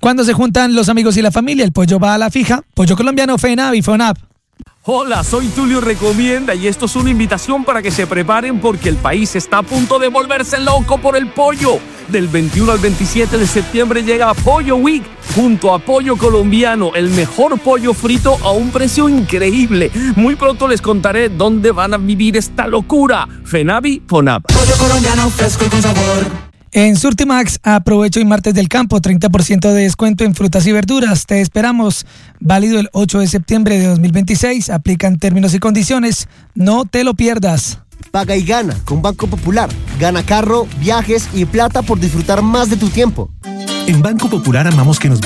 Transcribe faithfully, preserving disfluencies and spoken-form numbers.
Cuando se juntan los amigos y la familia, el pollo va a la fija. Pollo colombiano, FENAV y FONAP. Hola, soy Tulio Recomienda y esto es una invitación para que se preparen porque el país está a punto de volverse loco por el pollo. Del veintiuno al veintisiete de septiembre llega Pollo Week junto a Pollo Colombiano, el mejor pollo frito a un precio increíble. Muy pronto les contaré dónde van a vivir esta locura. FENAV y FONAP. Pollo colombiano fresco y con sabor. En Surtimax, aprovecho hoy martes del campo, treinta por ciento de descuento en frutas y verduras. Te esperamos. Válido el ocho de septiembre de dos mil veintiséis. Aplican términos y condiciones. No te lo pierdas. Paga y gana con Banco Popular. Gana carro, viajes y plata por disfrutar más de tu tiempo. En Banco Popular amamos que nos